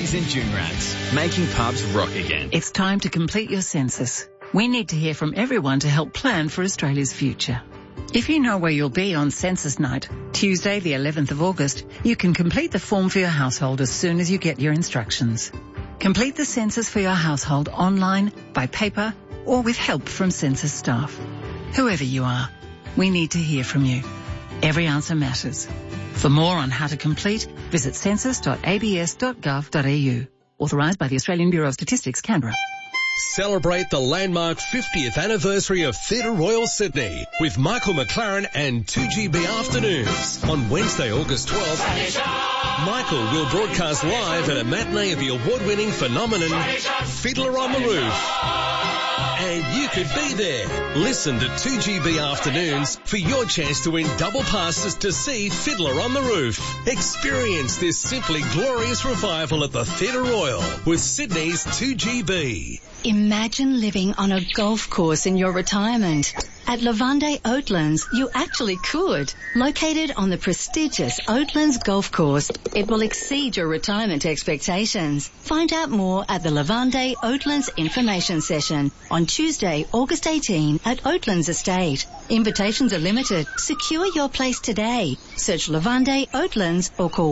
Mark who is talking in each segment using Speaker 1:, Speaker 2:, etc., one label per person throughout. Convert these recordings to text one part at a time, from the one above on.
Speaker 1: Woolies and Junrads, making pubs rock again.
Speaker 2: It's time to complete your census. We need to hear from everyone to help plan for Australia's future. If you know where you'll be on census night, Tuesday the 11th of August, you can complete the form for your household as soon as you get your instructions. Complete the census for your household online, by paper, or with help from census staff. Whoever you are, we need to hear from you. Every answer matters. For more on how to complete, visit census.abs.gov.au. Authorised by the Australian Bureau of Statistics, Canberra.
Speaker 3: Celebrate the landmark 50th anniversary of Theatre Royal Sydney with Michael McLaren and 2GB Afternoons. On Wednesday, August 12th, Michael will broadcast live at a matinee of the award-winning phenomenon Fiddler on the Roof. And you could be there. Listen to 2GB Afternoons for your chance to win double passes to see Fiddler on the Roof. Experience this simply glorious revival at the Theatre Royal with Sydney's 2GB.
Speaker 4: Imagine living on a golf course in your retirement. At Lavande Oatlands, you actually could. Located on the prestigious Oatlands Golf Course, it will exceed your retirement expectations. Find out more at the Lavande Oatlands Information Session on Tuesday, August 18 at Oatlands Estate. Invitations are limited. Secure your place today. Search Lavande Oatlands or call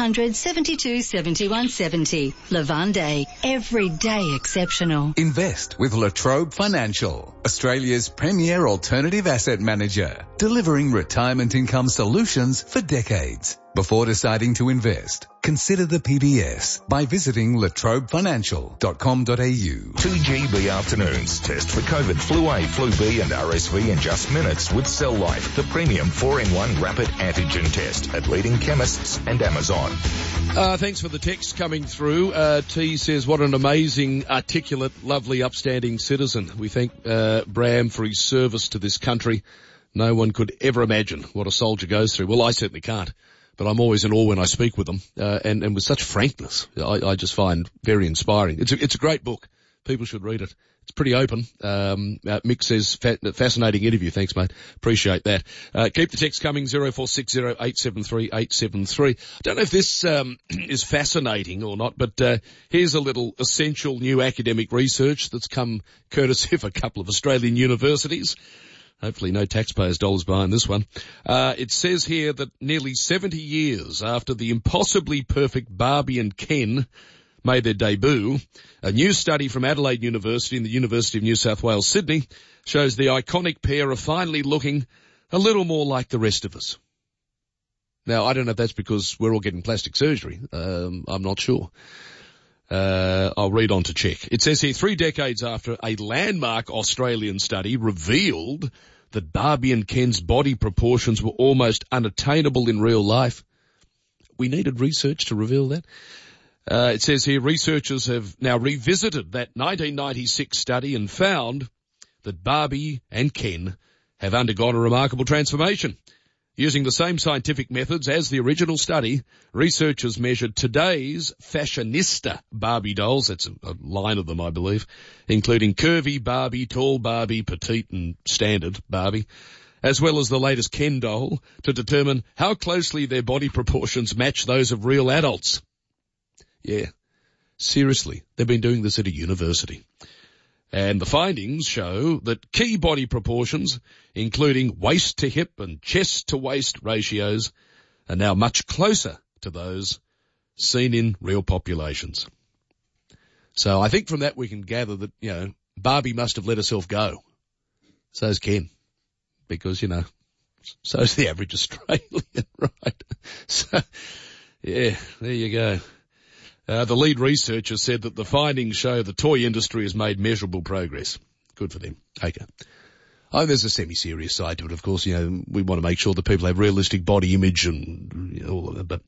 Speaker 4: 1-800-72-7170. Lavande, every day exceptional.
Speaker 5: Invest with La Trobe Financial, Australia's premier alternative asset manager, delivering retirement income solutions for decades. Before deciding to invest, consider the PBS by visiting latrobefinancial.com.au.
Speaker 6: 2GB Afternoons. Test for COVID, Flu A, Flu B and RSV in just minutes with Cell Life, the premium 4-in-1 rapid antigen test at leading chemists and Amazon.
Speaker 7: Thanks for the text coming through. T says, what an amazing, articulate, lovely, upstanding citizen. We thank Bram for his service to this country. No one could ever imagine what a soldier goes through. Well, I certainly can't. But I'm always in awe when I speak with them, and with such frankness. I just find very inspiring. It's a great book. People should read it. It's pretty open. Mick says, fascinating interview. Thanks, mate. Appreciate that. Keep the text coming, 0460-873-873. I don't know if this, is fascinating or not, but, here's a little essential new academic research that's come courtesy of a couple of Australian universities. Hopefully no taxpayers' dollars behind this one. It says here that nearly 70 years after the impossibly perfect Barbie and Ken made their debut, a new study from Adelaide University and the University of New South Wales, Sydney, shows the iconic pair are finally looking a little more like the rest of us. Now, I don't know if that's because we're all getting plastic surgery. I'm not sure. I'll read on to check. It says here, 3 decades after a landmark Australian study revealed that Barbie and Ken's body proportions were almost unattainable in real life. We needed research to reveal that. It says here, researchers have now revisited that 1996 study and found that Barbie and Ken have undergone a remarkable transformation. Using the same scientific methods as the original study, researchers measured today's fashionista Barbie dolls, that's a line of them, I believe, including curvy Barbie, tall Barbie, petite and standard Barbie, as well as the latest Ken doll, to determine how closely their body proportions match those of real adults. Yeah, seriously, they've been doing this at a university. And the findings show that key body proportions, including waist to hip and chest to waist ratios, are now much closer to those seen in real populations. So I think from that we can gather that, Barbie must have let herself go. So's Ken. Because, so's the average Australian, right? So, yeah, there you go. The lead researcher said that the findings show the toy industry has made measurable progress. Good for them. Okay. Oh, there's a semi-serious side to it, of course. We want to make sure that people have realistic body image and all of that. But,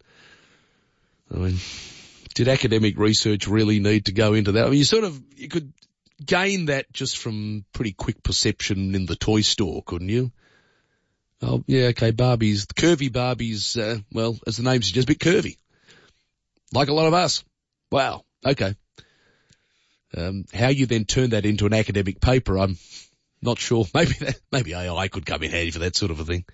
Speaker 7: did academic research really need to go into that? You could gain that just from pretty quick perception in the toy store, couldn't you? Oh, yeah, okay, curvy Barbies, as the name suggests, a bit curvy. Like a lot of us. Wow. Okay. How you then turn that into an academic paper, I'm not sure. Maybe AI could come in handy for that sort of a thing.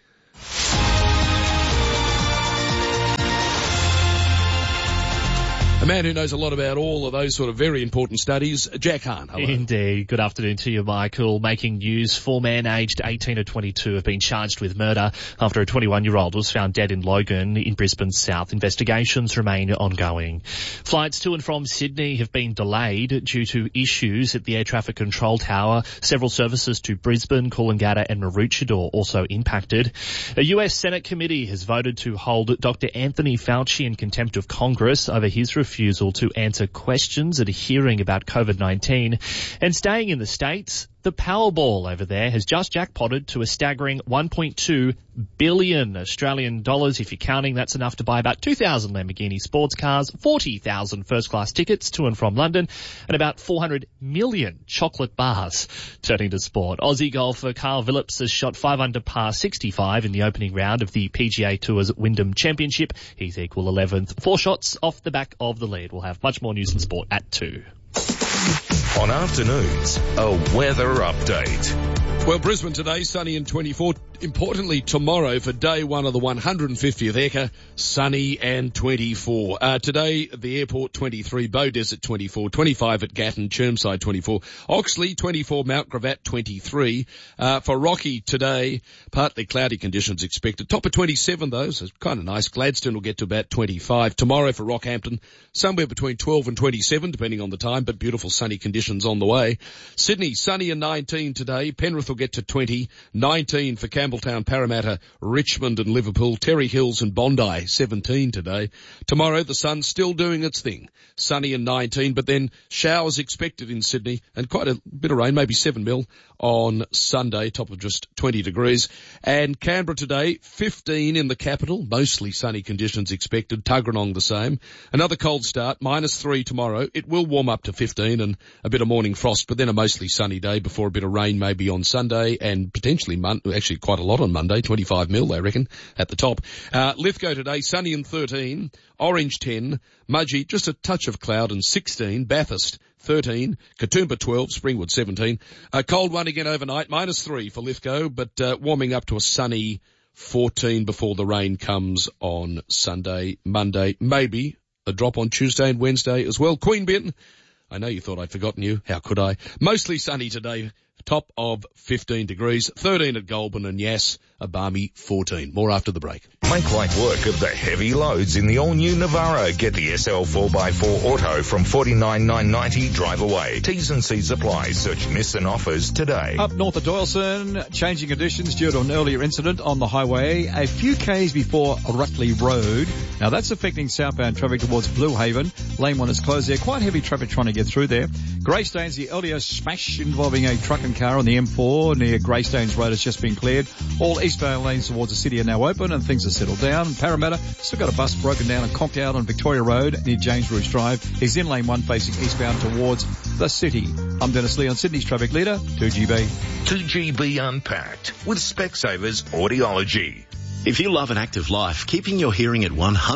Speaker 7: A man who knows a lot about all of those sort of very important studies, Jack Hahn. Hello.
Speaker 8: Indeed. Good afternoon to you, Michael. Making news, 4 men aged 18 to 22 have been charged with murder after a 21-year-old was found dead in Logan in Brisbane's south. Investigations remain ongoing. Flights to and from Sydney have been delayed due to issues at the air traffic control tower. Several services to Brisbane, Coolangatta and Maroochydore also impacted. A US Senate committee has voted to hold Dr. Anthony Fauci in contempt of Congress over his refusal to answer questions at a hearing about COVID-19. And staying in the States, the Powerball over there has just jackpotted to a staggering 1.2 billion Australian dollars. If you're counting, that's enough to buy about 2,000 Lamborghini sports cars, 40,000 first-class tickets to and from London, and about 400 million chocolate bars. Turning to sport, Aussie golfer Carl Phillips has shot 5 under par 65 in the opening round of the PGA Tour's Wyndham Championship. He's equal 11th, 4 shots off the back of the lead. We'll have much more news and sport at 2.
Speaker 6: On afternoons, a weather update.
Speaker 7: Well, Brisbane today, sunny and 24. Importantly, tomorrow for day one of the 150th Ekka, sunny and 24. Today at the airport, 23, Beaudesert 24, 25 at Gatton, Chermside 24, Oxley 24, Mount Gravatt 23. For Rocky today, partly cloudy conditions expected. Top of 27 though, so it's kind of nice. Gladstone will get to about 25. Tomorrow for Rockhampton, somewhere between 12 and 27 depending on the time, but beautiful sunny conditions on the way. Sydney, sunny and 19 today. Penrith will get to 20, 19 for Campbelltown, Parramatta, Richmond and Liverpool, Terry Hills and Bondi, 17 today. Tomorrow the sun's still doing its thing, sunny and 19, but then showers expected in Sydney and quite a bit of rain, maybe 7 mil on Sunday, top of just 20 degrees. And Canberra today, 15 in the capital, mostly sunny conditions expected, Tuggeranong the same. Another cold start, -3 tomorrow. It will warm up to 15 and a bit of morning frost, but then a mostly sunny day before a bit of rain maybe on Sunday and potentially actually quite a lot on Monday, 25 mil they reckon at the top. Lithgow today, sunny and 13, Orange 10, Mudgee just a touch of cloud and 16, Bathurst 13, Katoomba 12, Springwood 17. A cold one again overnight, -3 for Lithgow, but warming up to a sunny 14 before the rain comes on Sunday, Monday, maybe a drop on Tuesday and Wednesday as well. Queanbeyan, I know you thought I'd forgotten you. How could I? Mostly sunny today. Top of 15 degrees, 13 at Goulburn and Yass, a balmy 14. More after the break.
Speaker 6: Make light work of the heavy loads in the all-new Navara. Get the SL 4x4 Auto from $49,990. Drive away. T's and C's apply. Search Nissan offers today.
Speaker 9: Up north of Doyleson, changing conditions due to an earlier incident on the highway a few k's before Rutley Road. Now that's affecting southbound traffic towards Blue Haven. Lane 1 is closed there. Quite heavy traffic trying to get through there. Greystanes, the earlier smash involving a truck and car on the M4 near Greystanes Road has just been cleared. All eastbound lanes towards the city are now open and things are settled down. Parramatta, still got a bus broken down and conked out on Victoria Road near James Rouge Drive. He's in lane 1 facing eastbound towards the city. I'm Dennis Lee on Sydney's traffic leader, 2GB.
Speaker 6: 2GB Unpacked with Specsavers Audiology.
Speaker 1: If you love an active life, keeping your hearing at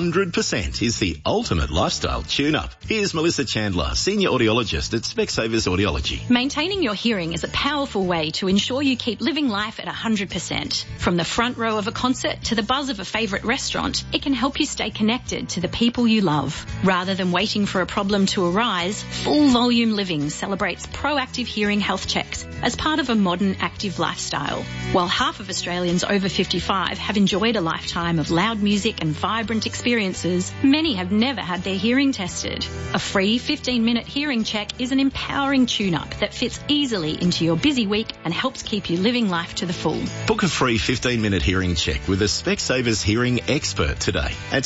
Speaker 1: 100% is the ultimate lifestyle tune-up. Here's Melissa Chandler, Senior Audiologist at Specsavers Audiology.
Speaker 10: Maintaining your hearing is a powerful way to ensure you keep living life at 100%. From the front row of a concert to the buzz of a favourite restaurant, it can help you stay connected to the people you love. Rather than waiting for a problem to arise, Full Volume Living celebrates proactive hearing health checks as part of a modern active lifestyle. While half of Australians over 55 have enjoyed a lifetime of loud music and vibrant experiences, many have never had their hearing tested. A free 15-minute hearing check is an empowering tune-up that fits easily into your busy week and helps keep you living life to the full.
Speaker 1: Book a free 15-minute hearing check with a Specsavers hearing expert today at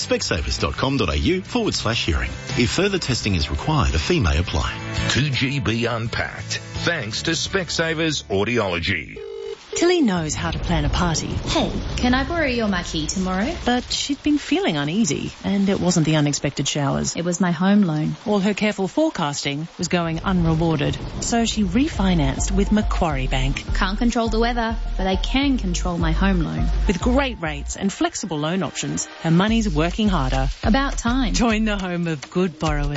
Speaker 1: specsavers.com.au/hearing. If further testing is required, a fee may apply.
Speaker 6: 2GB Unpacked. Thanks to Specsavers Audiology.
Speaker 11: Tilly knows how to plan a party.
Speaker 12: Hey, can I borrow your marquee tomorrow?
Speaker 11: But she'd been feeling uneasy, and it wasn't the unexpected showers.
Speaker 12: It was my home loan.
Speaker 11: All her careful forecasting was going unrewarded, so she refinanced with Macquarie Bank.
Speaker 12: Can't control the weather, but I can control my home loan.
Speaker 11: With great rates and flexible loan options, her money's working harder.
Speaker 12: About time.
Speaker 11: Join the home of good borrowers.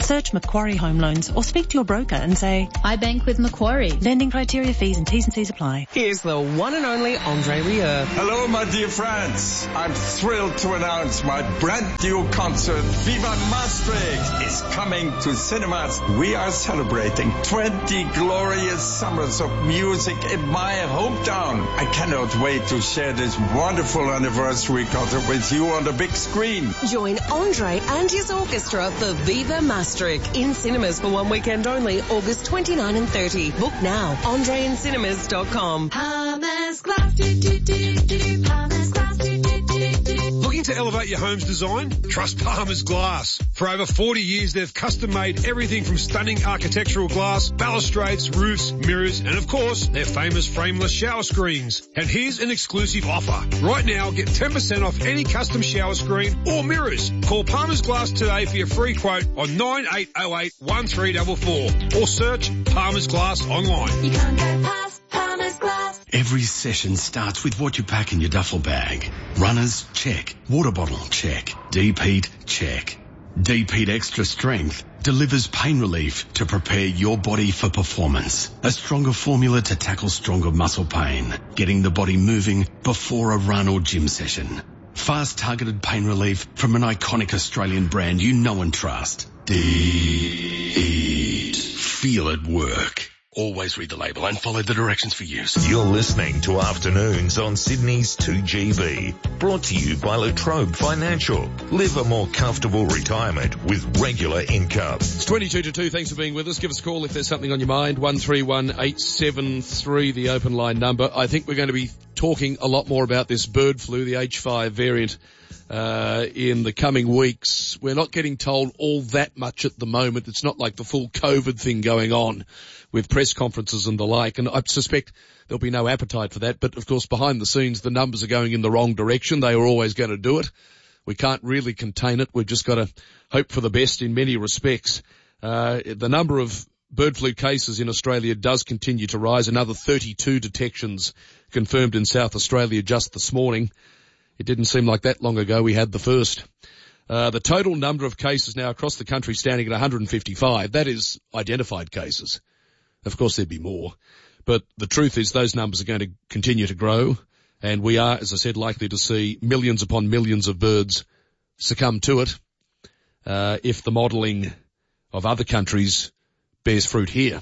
Speaker 11: Search Macquarie Home Loans or speak to your broker and say,
Speaker 12: I bank with Macquarie.
Speaker 11: lending criteria, fees and T's and C's apply.
Speaker 13: Here's the one and only Andre Rieu.
Speaker 14: Hello, my dear friends. I'm thrilled to announce my brand new concert, Viva Maastricht, is coming to cinemas. We are celebrating 20 glorious summers of music in my hometown. I cannot wait to share this wonderful anniversary concert with you on the big screen.
Speaker 15: Join Andre and his orchestra for Viva Maastricht in cinemas for one weekend only, August 29 and 30. Book now, andreincinemas.com.
Speaker 16: Palmer's Glass, Palmer's Glass,
Speaker 17: Looking to elevate your home's design? Trust Palmer's Glass. For over 40 years, they've custom-made everything from stunning architectural glass, balustrades, roofs, mirrors, and of course, their famous frameless shower screens. And here's an exclusive offer. Right now, get 10% off any custom shower screen or mirrors. Call Palmer's Glass today for your free quote on 9808 1344 or search Palmer's Glass online.
Speaker 16: You can't get past Palmer's Glass.
Speaker 18: Every session starts with what you pack in your duffel bag. Runners, check. Water bottle, check. Deep heat, check. Deep Heat Extra Strength delivers pain relief to prepare your body for performance. A stronger formula to tackle stronger muscle pain, getting the body moving before a run or gym session. Fast targeted pain relief from an iconic Australian brand you know and trust. Deep. Feel it work. Always read the label and follow the directions for use.
Speaker 6: You're listening to Afternoons on Sydney's 2GB. Brought to you by Latrobe Financial. Live a more comfortable retirement with regular income.
Speaker 7: It's 22 to 2. Thanks for being with us. Give us a call if there's something on your mind. 131873, the open line number. I think we're going to be talking a lot more about this bird flu, the H5 variant, in the coming weeks. We're not getting told all that much at the moment. It's not like the full COVID thing going on with press conferences and the like, and I suspect there'll be no appetite for that. But of course, behind the scenes, the numbers are going in the wrong direction. They were always going to do it. We can't really contain it. We've just got to hope for the best in many respects. The number of bird flu cases in Australia does continue to rise. Another 32 detections confirmed in South Australia just this morning. It didn't seem like that long ago we had the first. The total number of cases now across the country standing at 155. That is identified cases. Of course, there'd be more. But the truth is those numbers are going to continue to grow. And we are, as I said, likely to see millions upon millions of birds succumb to it if the modelling of other countries bears fruit here.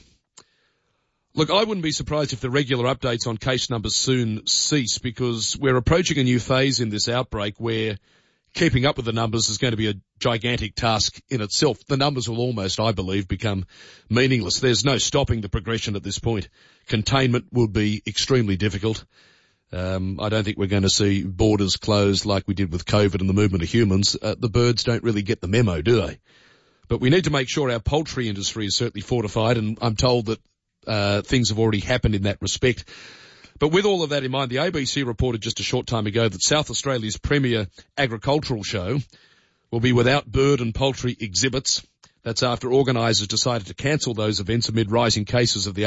Speaker 7: Look, I wouldn't be surprised if the regular updates on case numbers soon cease, because we're approaching a new phase in this outbreak where keeping up with the numbers is going to be a gigantic task in itself. The numbers will almost, I believe, become meaningless. There's no stopping the progression at this point. Containment will be extremely difficult. I don't think we're going to see borders closed like we did with COVID and the movement of humans. The birds don't really get the memo, do they? But we need to make sure our poultry industry is certainly fortified, and I'm told that things have already happened in that respect. But with all of that in mind, the ABC reported just a short time ago that South Australia's premier agricultural show will be without bird and poultry exhibits. That's after organisers decided to cancel those events amid rising cases of the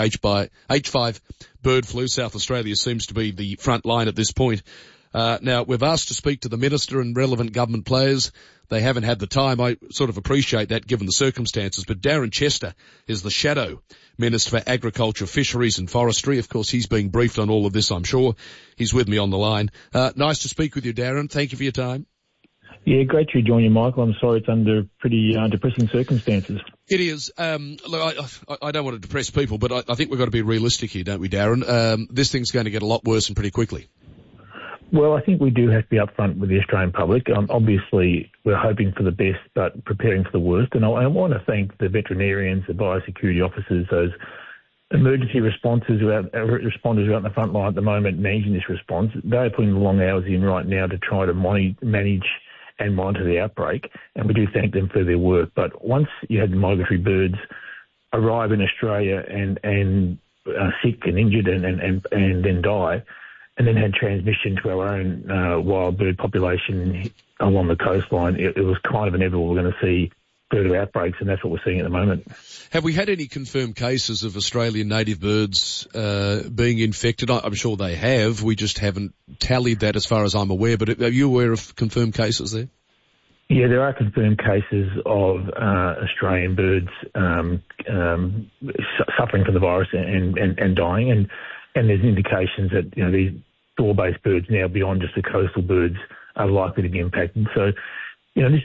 Speaker 7: H5 bird flu. South Australia seems to be the front line at this point. Now, we've asked to speak to the Minister and relevant government players. They haven't had the time. I sort of appreciate that given the circumstances. But Darren Chester is the Shadow Minister for Agriculture, Fisheries and Forestry. Of course, he's being briefed on all of this, I'm sure. He's with me on the line. Nice to speak with you, Darren. Thank you for your time.
Speaker 19: Yeah, great to join you, Michael. I'm sorry it's under pretty depressing circumstances.
Speaker 7: It is. Look, I don't want to depress people, but I think we've got to be realistic here, don't we, Darren? This thing's going to get a lot worse and pretty quickly.
Speaker 19: Well, I think we do have to be upfront with the Australian public. Obviously, we're hoping for the best, but preparing for the worst. And I want to thank the veterinarians, the biosecurity officers, those emergency responders who are out in the front line at the moment managing this response. They're putting the long hours in right now to try to manage and monitor the outbreak, and we do thank them for their work. But once you had the migratory birds arrive in Australia and sick and injured and then die, and then had transmission to our own wild bird population along the coastline, it was kind of inevitable we're going to see further outbreaks, and that's what we're seeing at the moment.
Speaker 7: Have we had any confirmed cases of Australian native birds being infected? I'm sure they have. We just haven't tallied that as far as I'm aware. But are you aware of confirmed cases there?
Speaker 19: Yeah, there are confirmed cases of Australian birds suffering from the virus and dying, and there's indications that these shore-based birds now beyond just the coastal birds are likely to be impacted. So, this